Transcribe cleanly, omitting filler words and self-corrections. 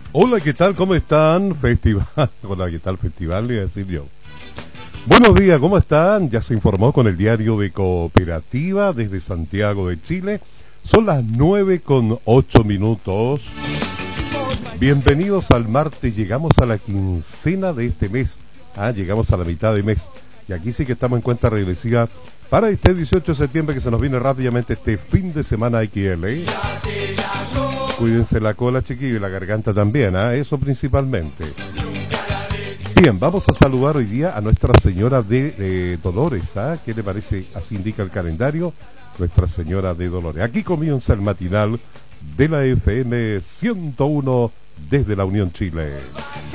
Hola, ¿qué tal? ¿Cómo están? Festival. Hola, ¿qué tal? Festival, le voy a decir yo. Buenos días, ¿cómo están? Ya se informó con el diario de Cooperativa desde Santiago de Chile. Son las 9:08. Bienvenidos al martes. Llegamos a la quincena de este mes. Llegamos a la mitad de mes. Y aquí sí que estamos en cuenta regresiva para este 18 de septiembre que se nos viene rápidamente este fin de semana XL. Cuídense la cola, chiquillo, y la garganta también, eso principalmente. Bien, vamos a saludar hoy día a Nuestra Señora de Dolores, ¿qué le parece? Así indica el calendario, Nuestra Señora de Dolores. Aquí comienza el matinal de la FM 101 desde la Unión Chile.